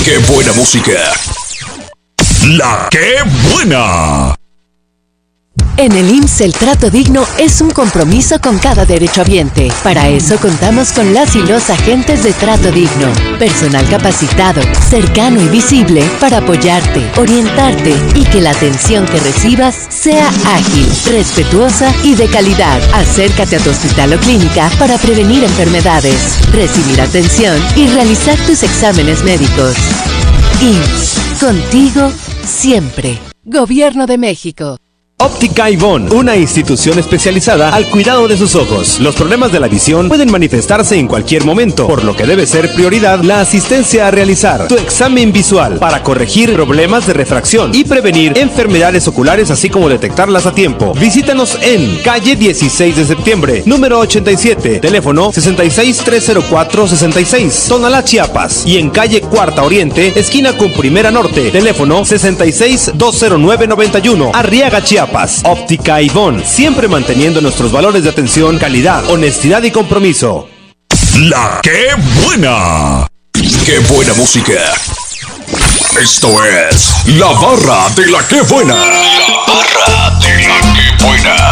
¡Qué buena música! ¡La qué buena! En el IMSS el trato digno es un compromiso con cada derechohabiente. Para eso contamos con las y los agentes de trato digno. Personal capacitado, cercano y visible para apoyarte, orientarte y que la atención que recibas sea ágil, respetuosa y de calidad. Acércate a tu hospital o clínica para prevenir enfermedades, recibir atención y realizar tus exámenes médicos. IMSS, contigo siempre. Gobierno de México. Óptica Ivonne, una institución especializada al cuidado de sus ojos. Los problemas de la visión pueden manifestarse en cualquier momento, por lo que debe ser prioridad la asistencia a realizar tu examen visual para corregir problemas de refracción y prevenir enfermedades oculares, así como detectarlas a tiempo. Visítanos en calle 16 de septiembre, número 87, teléfono 66-304-66, Tonalá, Chiapas, y en calle Cuarta Oriente, esquina con Primera Norte, teléfono 66-209-91, Arriaga, Chiapas. Óptica Ivonne, siempre manteniendo nuestros valores de atención, calidad, honestidad y compromiso. ¡La qué buena! ¡Qué buena música! Esto es La Barra de la qué buena. La Barra de la qué buena.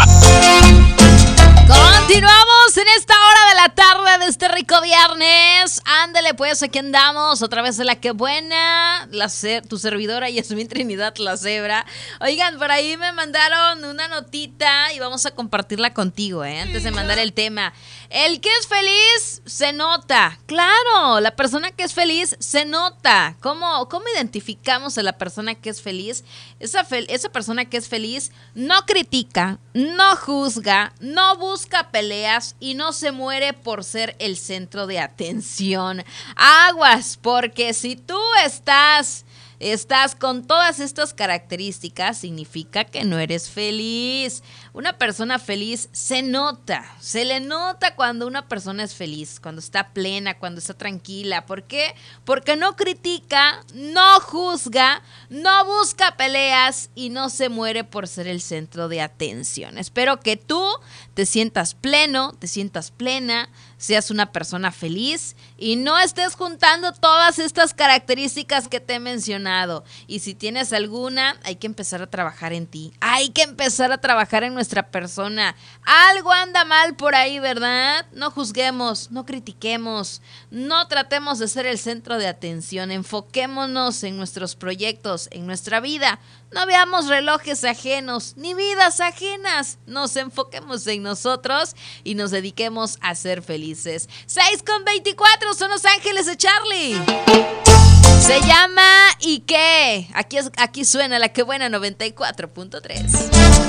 Continuamos en esta hora de la tarde de este rico viernes. Ándale pues, aquí andamos otra vez de la que buena, tu servidora Yasmín Trinidad la Cebra. Oigan, por ahí me mandaron una notita y vamos a compartirla contigo, antes de mandar el tema. El que es feliz se nota. Claro, la persona que es feliz se nota. ¿Cómo identificamos a la persona que es feliz? Esa persona que es feliz no critica, no juzga, no busca peleas y no se muere por ser el centro de atención. Aguas, porque si tú estás con todas estas características, significa que no eres feliz. Una persona feliz se le nota cuando una persona es feliz, cuando está plena, cuando está tranquila. ¿Por qué? Porque no critica, no juzga, no busca peleas y no se muere por ser el centro de atención. Espero que tú te sientas pleno, te sientas plena, seas una persona feliz y no estés juntando todas estas características que te he mencionado. Y si tienes alguna, hay que empezar a trabajar en ti. Hay que empezar a trabajar en nuestra persona. Algo anda mal por ahí, ¿verdad? No juzguemos, no critiquemos, no tratemos de ser el centro de atención. Enfoquémonos en nuestros proyectos, en nuestra vida. No veamos relojes ajenos, ni vidas ajenas. Nos enfoquemos en nosotros y nos dediquemos a ser felices. 6:24 son Los Ángeles de Charlie. Se llama ¿Y qué? Aquí suena la que buena 94.3.